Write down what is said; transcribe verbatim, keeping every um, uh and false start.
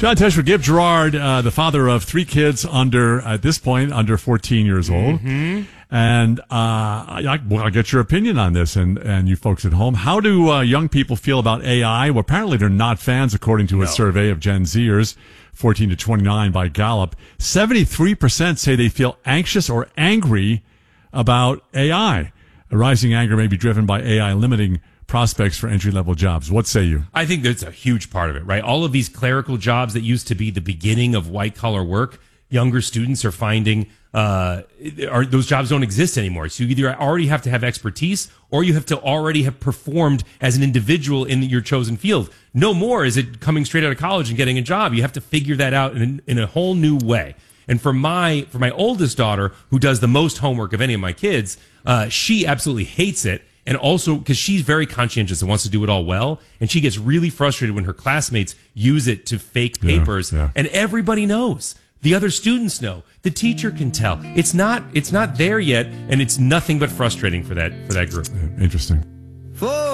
John Tesh, Gibb Gerard, uh, the father of three kids under, at this point, under fourteen years old. Mm-hmm. And uh, I, well, I'll get your opinion on this, and, and you folks at home. How do uh, young people feel about A I? Well, apparently they're not fans, according to a no. survey of Gen Zers, fourteen to twenty-nine by Gallup. seventy-three percent say they feel anxious or angry about A I. A rising anger may be driven by A I limiting prospects for entry-level jobs. What say you? I think that's a huge part of it, right? All of these clerical jobs that used to be the beginning of white-collar work, younger students are finding uh, are, those jobs don't exist anymore. So you either already have to have expertise or you have to already have performed as an individual in your chosen field. No more is it coming straight out of college and getting a job. You have to figure that out in, in a whole new way. And for my for my oldest daughter, who does the most homework of any of my kids, uh, she absolutely hates it. And also because she's very conscientious and wants to do it all well. And she gets really frustrated when her classmates use it to fake papers. Yeah, yeah. And everybody knows. The other students know. The teacher can tell. It's not it's not there yet, and it's nothing but frustrating for that for that group. Interesting.